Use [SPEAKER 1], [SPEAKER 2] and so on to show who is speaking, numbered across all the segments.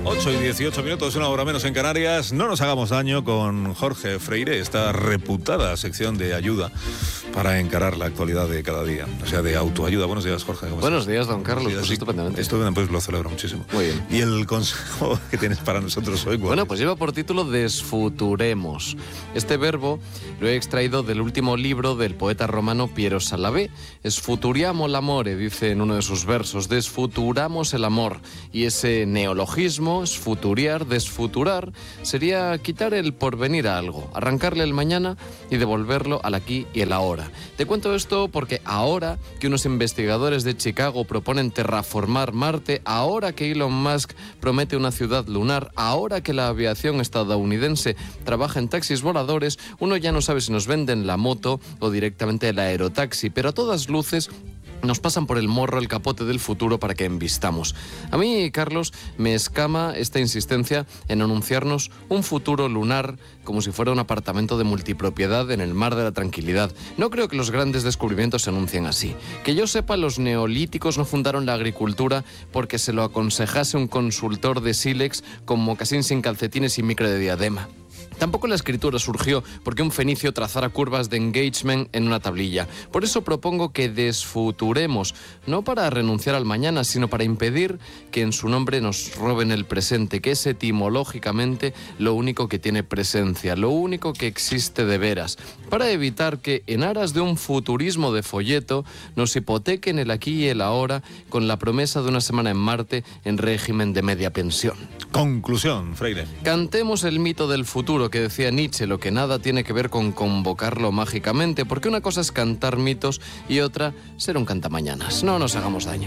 [SPEAKER 1] 8:18, una hora menos en Canarias. No nos hagamos daño con Jorge Freire, esta reputada sección de ayuda para encarar la actualidad de cada día, o sea, de autoayuda. Buenos días, Jorge.
[SPEAKER 2] Buenos días, don Carlos. Pues
[SPEAKER 1] sí,
[SPEAKER 2] estupendamente.
[SPEAKER 1] Estupendamente, pues lo celebro muchísimo.
[SPEAKER 2] Muy bien.
[SPEAKER 1] ¿Y el consejo que tienes para nosotros hoy?
[SPEAKER 2] Bueno, pues lleva por título Desfuturemos. Este verbo lo he extraído del último libro del poeta romano Piero Salavè. Sfuturiamo l'amore, dice en uno de sus versos. Desfuturamos el amor. Y ese neologismo, sfuturiar, desfuturar, sería quitar el porvenir a algo, arrancarle el mañana y devolverlo al aquí y el ahora. Te cuento esto porque ahora que unos investigadores de Chicago proponen terraformar Marte, ahora que Elon Musk promete una ciudad lunar, ahora que la aviación estadounidense trabaja en taxis voladores, uno ya no sabe si nos venden la moto o directamente el aerotaxi, pero a todas luces nos pasan por el morro el capote del futuro para que embistamos. A mí, Carlos, me escama esta insistencia en anunciarnos un futuro lunar como si fuera un apartamento de multipropiedad en el mar de la tranquilidad. No creo que los grandes descubrimientos se anuncien así. Que yo sepa, los neolíticos no fundaron la agricultura porque se lo aconsejase un consultor de sílex con mocasín sin calcetines y micro de diadema. Tampoco la escritura surgió porque un fenicio trazara curvas de engagement en una tablilla. Por eso propongo que desfuturemos, no para renunciar al mañana, sino para impedir que en su nombre nos roben el presente, que es etimológicamente lo único que tiene presencia, lo único que existe de veras, para evitar que, en aras de un futurismo de folleto, nos hipotequen el aquí y el ahora con la promesa de una semana en Marte en régimen de media pensión.
[SPEAKER 1] Conclusión, Freire.
[SPEAKER 2] Cantemos el mito del futuro que decía Nietzsche, lo que nada tiene que ver con convocarlo mágicamente, porque una cosa es cantar mitos y otra ser un cantamañanas. No nos hagamos daño.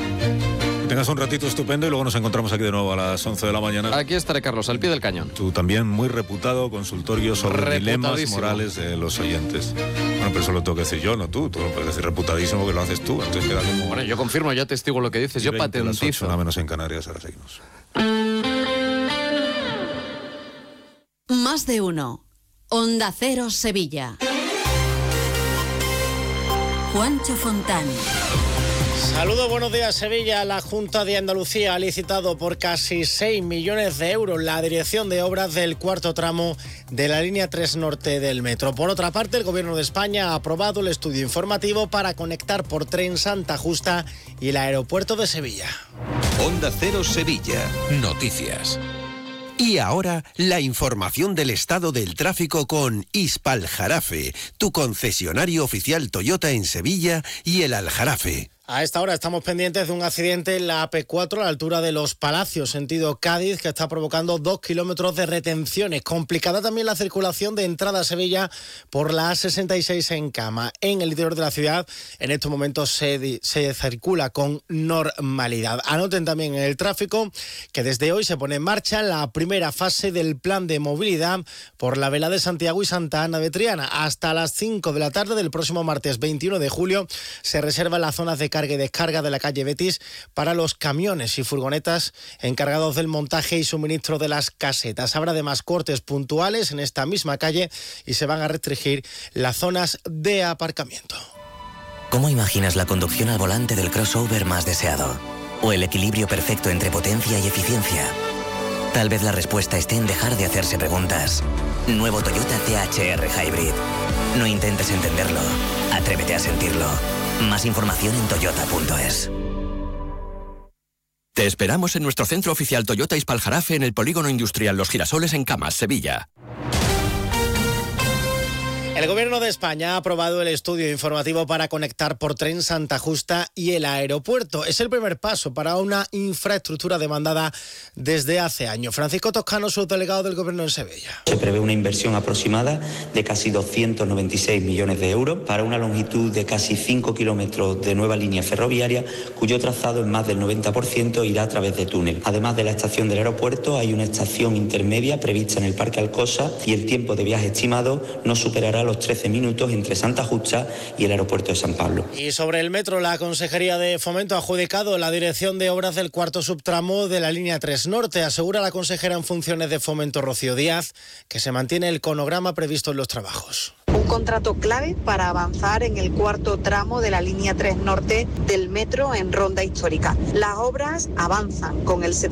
[SPEAKER 1] Que tengas un ratito estupendo y luego nos encontramos aquí de nuevo a las 11 de la mañana.
[SPEAKER 2] Aquí estaré, Carlos, al pie del cañón.
[SPEAKER 1] Tú también muy reputado consultorio sobre dilemas morales de los oyentes. Bueno, pero eso lo tengo que decir yo, no tú. Tú lo puedes decir reputadísimo que lo haces tú. Entonces queda como...
[SPEAKER 2] Bueno, yo confirmo, yo testigo lo que dices, yo patentizo.
[SPEAKER 1] Nada menos en Canarias, ahora seguimos.
[SPEAKER 3] Más de uno. Onda Cero Sevilla. Juancho Fontán.
[SPEAKER 4] Saludos, buenos días, Sevilla. La Junta de Andalucía ha licitado por casi 6 millones de euros la dirección de obras del cuarto tramo de la línea 3 norte del metro. Por otra parte, el Gobierno de España ha aprobado el estudio informativo para conectar por tren Santa Justa y el aeropuerto de Sevilla.
[SPEAKER 5] Onda Cero Sevilla. Noticias. Y ahora, la información del estado del tráfico con Hispaljarafe, tu concesionario oficial Toyota en Sevilla y el Aljarafe.
[SPEAKER 4] A esta hora estamos pendientes de un accidente en la AP4 a la altura de Los Palacios, sentido Cádiz, que está provocando 2 kilómetros de retenciones. Complicada también la circulación de entrada a Sevilla por la A66 en Cama. En el interior de la ciudad, en estos momentos se circula con normalidad. Anoten también en el tráfico que desde hoy se pone en marcha la primera fase del plan de movilidad por la Vela de Santiago y Santa Ana de Triana. Hasta las 5 de la tarde del próximo martes 21 de julio se reservan las zonas de carga y descarga de la calle Betis para los camiones y furgonetas encargados del montaje y suministro de las casetas. Habrá además cortes puntuales en esta misma calle y se van a restringir las zonas de aparcamiento.
[SPEAKER 6] ¿Cómo imaginas la conducción al volante del crossover más deseado? ¿O el equilibrio perfecto entre potencia y eficiencia? Tal vez la respuesta esté en dejar de hacerse preguntas. Nuevo Toyota CHR Hybrid. No intentes entenderlo, atrévete a sentirlo. Más información en toyota.es.
[SPEAKER 5] Te esperamos en nuestro centro oficial Toyota Hispaljarafe en el Polígono Industrial Los Girasoles en Camas, Sevilla.
[SPEAKER 4] El Gobierno de España ha aprobado el estudio informativo para conectar por tren Santa Justa y el aeropuerto. Es el primer paso para una infraestructura demandada desde hace años. Francisco Toscano, subdelegado del Gobierno en Sevilla.
[SPEAKER 7] Se prevé una inversión aproximada de casi 296 millones de euros para una longitud de casi 5 kilómetros de nueva línea ferroviaria, cuyo trazado en más del 90% irá a través de túnel. Además de la estación del aeropuerto, hay una estación intermedia prevista en el Parque Alcosa y el tiempo de viaje estimado no superará los 13 minutos entre Santa Justa y el aeropuerto de San Pablo.
[SPEAKER 4] Y sobre el metro, la Consejería de Fomento ha adjudicado la dirección de obras del cuarto subtramo de la línea 3 Norte. Asegura la consejera en funciones de Fomento, Rocío Díaz, que se mantiene el cronograma previsto en los trabajos.
[SPEAKER 8] Un contrato clave para avanzar en el cuarto tramo de la línea 3 norte del metro en Ronda Histórica. Las obras avanzan con el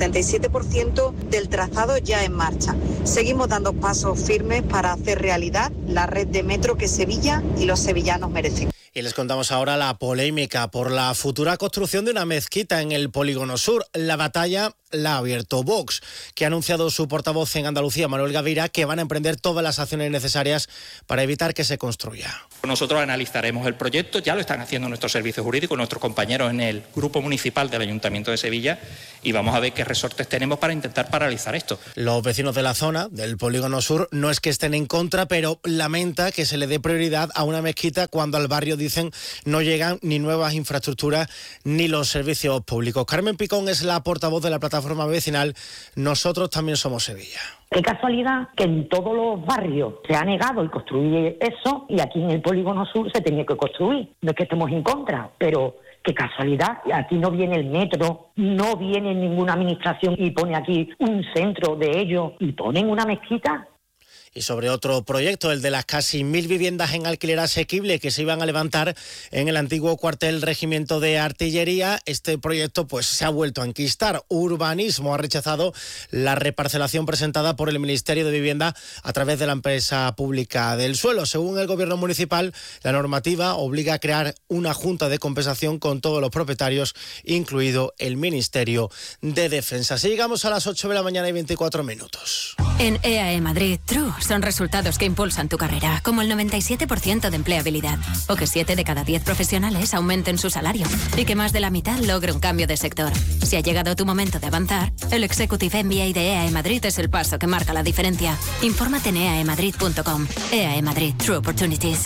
[SPEAKER 8] 77% del trazado ya en marcha. Seguimos dando pasos firmes para hacer realidad la red de metro que Sevilla y los sevillanos merecen.
[SPEAKER 4] Y les contamos ahora la polémica por la futura construcción de una mezquita en el Polígono Sur. La batalla la ha abierto Vox, que ha anunciado su portavoz en Andalucía, Manuel Gavira, que van a emprender todas las acciones necesarias para evitar que se construya.
[SPEAKER 9] Nosotros analizaremos el proyecto, ya lo están haciendo nuestros servicios jurídicos, nuestros compañeros en el Grupo Municipal del Ayuntamiento de Sevilla, y vamos a ver qué resortes tenemos para intentar paralizar esto.
[SPEAKER 4] Los vecinos de la zona del Polígono Sur no es que estén en contra, pero lamenta que se le dé prioridad a una mezquita cuando al barrio, dicen, no llegan ni nuevas infraestructuras ni los servicios públicos. Carmen Picón es la portavoz de la plataforma vecinal Nosotros También Somos Sevilla.
[SPEAKER 10] Qué casualidad que en todos los barrios se ha negado el construir eso y aquí en el Polígono Sur se tenía que construir. No es que estemos en contra, pero qué casualidad. Aquí no viene el metro, no viene ninguna administración y pone aquí un centro de ellos y ponen una mezquita.
[SPEAKER 4] Y sobre otro proyecto, el de las casi 1.000 viviendas en alquiler asequible que se iban a levantar en el antiguo cuartel Regimiento de Artillería, este proyecto pues se ha vuelto a enquistar. Urbanismo ha rechazado la reparcelación presentada por el Ministerio de Vivienda a través de la empresa pública del suelo. Según el Gobierno municipal, la normativa obliga a crear una junta de compensación con todos los propietarios, incluido el Ministerio de Defensa. Así llegamos a las 8 de la mañana y 24 minutos.
[SPEAKER 11] En EAE Madrid, True son resultados que impulsan tu carrera, como el 97% de empleabilidad, o que 7 de cada 10 profesionales aumenten su salario, y que más de la mitad logre un cambio de sector. Si ha llegado tu momento de avanzar, el Executive MBA de EAE Madrid es el paso que marca la diferencia. Infórmate en eaemadrid.com. EAE Madrid, True Opportunities.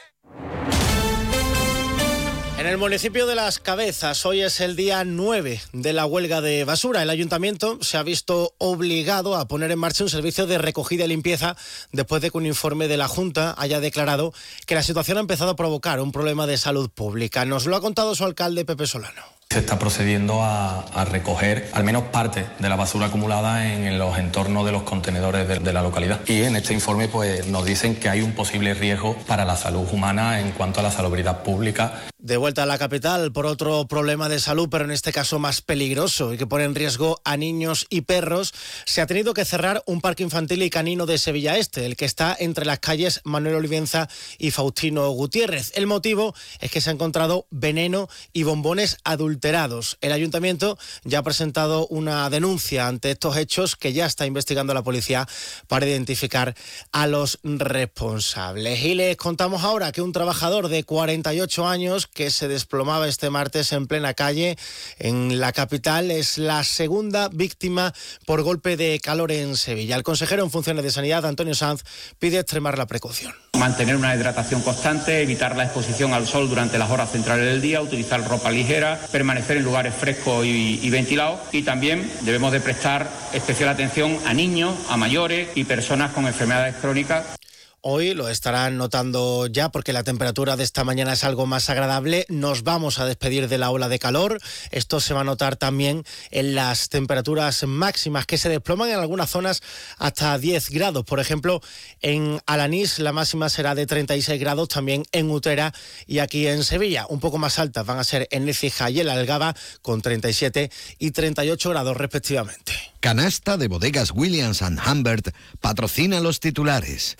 [SPEAKER 4] En el municipio de Las Cabezas, hoy es el día 9 de la huelga de basura. El ayuntamiento se ha visto obligado a poner en marcha un servicio de recogida y limpieza después de que un informe de la Junta haya declarado que la situación ha empezado a provocar un problema de salud pública. Nos lo ha contado su alcalde, Pepe Solano.
[SPEAKER 12] Se está procediendo a recoger al menos parte de la basura acumulada en los entornos de los contenedores de la localidad. Y en este informe pues, nos dicen que hay un posible riesgo para la salud humana en cuanto a la salubridad pública.
[SPEAKER 4] De vuelta a la capital por otro problema de salud, pero en este caso más peligroso y que pone en riesgo a niños y perros, se ha tenido que cerrar un parque infantil y canino de Sevilla Este, el que está entre las calles Manuel Olivenza y Faustino Gutiérrez. El motivo es que se ha encontrado veneno y bombones adulterados. El ayuntamiento ya ha presentado una denuncia ante estos hechos que ya está investigando la policía para identificar a los responsables. Y les contamos ahora que un trabajador de 48 años que se desplomaba este martes en plena calle en la capital es la segunda víctima por golpe de calor en Sevilla. El consejero en funciones de Sanidad, Antonio Sanz, pide extremar la precaución.
[SPEAKER 13] Mantener una hidratación constante, evitar la exposición al sol durante las horas centrales del día, utilizar ropa ligera, permanecer en lugares frescos y ventilados, y también debemos de prestar especial atención a niños, a mayores y personas con enfermedades crónicas.
[SPEAKER 4] Hoy lo estarán notando ya porque la temperatura de esta mañana es algo más agradable. Nos vamos a despedir de la ola de calor. Esto se va a notar también en las temperaturas máximas que se desploman en algunas zonas hasta 10 grados. Por ejemplo, en Alanís la máxima será de 36 grados, también en Utrera y aquí en Sevilla. Un poco más altas van a ser en Écija y en La Algaba con 37 y 38 grados respectivamente.
[SPEAKER 14] Canasta de Bodegas Williams & Humbert patrocina los titulares.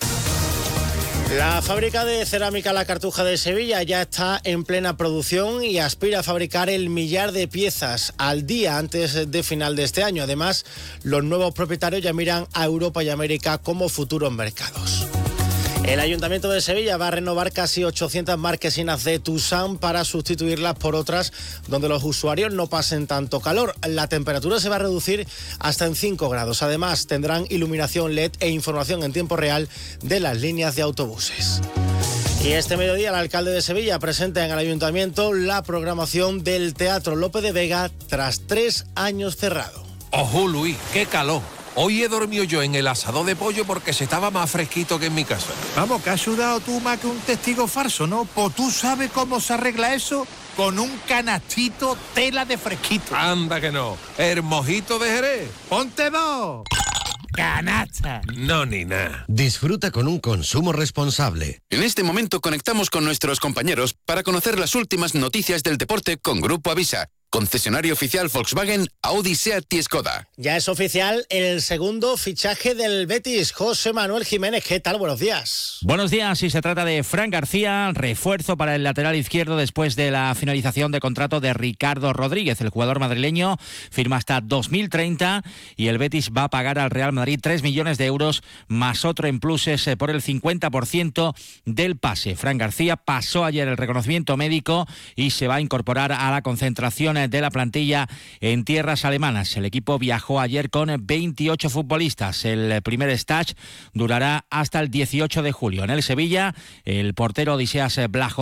[SPEAKER 4] La fábrica de cerámica La Cartuja de Sevilla ya está en plena producción y aspira a fabricar el 1.000.000 de piezas al día antes de final de este año. Además, los nuevos propietarios ya miran a Europa y América como futuros mercados. El Ayuntamiento de Sevilla va a renovar casi 800 marquesinas de Tusam para sustituirlas por otras donde los usuarios no pasen tanto calor. La temperatura se va a reducir hasta en 5 grados. Además, tendrán iluminación LED e información en tiempo real de las líneas de autobuses. Y este mediodía el alcalde de Sevilla presenta en el Ayuntamiento la programación del Teatro Lope de Vega tras 3 años cerrado.
[SPEAKER 15] ¡Ojo, Luis! ¡Qué calor! Hoy he dormido yo en el asador de pollo porque se estaba más fresquito que en mi casa.
[SPEAKER 16] Vamos, que has sudado tú más que un testigo falso, ¿no? Pues tú sabes cómo se arregla eso con un canastito tela de fresquito.
[SPEAKER 15] Anda que no. El mojito de Jerez.
[SPEAKER 16] ¡Ponte dos! canasta.
[SPEAKER 15] No, ni nada.
[SPEAKER 14] Disfruta con un consumo responsable.
[SPEAKER 17] En este momento conectamos con nuestros compañeros para conocer las últimas noticias del deporte con Grupo Avisa, concesionario oficial Volkswagen, Audi, Seat y Skoda.
[SPEAKER 4] Ya es oficial el segundo fichaje del Betis. José Manuel Jiménez, ¿qué tal? Buenos días.
[SPEAKER 18] Buenos días, y se trata de Fran García, refuerzo para el lateral izquierdo después de la finalización de contrato de Ricardo Rodríguez. El jugador madrileño firma hasta 2030 y el Betis va a pagar al Real Madrid 3 millones de euros más otro en pluses por el 50% del pase. Fran García pasó ayer el reconocimiento médico y se va a incorporar a la concentración de la plantilla en tierras alemanas. El equipo viajó ayer con 28 futbolistas. El primer stage durará hasta el 18 de julio. En el Sevilla, el portero Odiseas Blajo